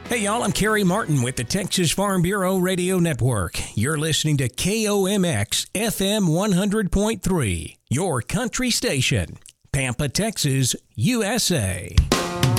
Hey y'all, I'm Kerry Martin with the Texas Farm Bureau Radio Network. You're listening to KOMX FM 100.3, your country station, Pampa, Texas, USA.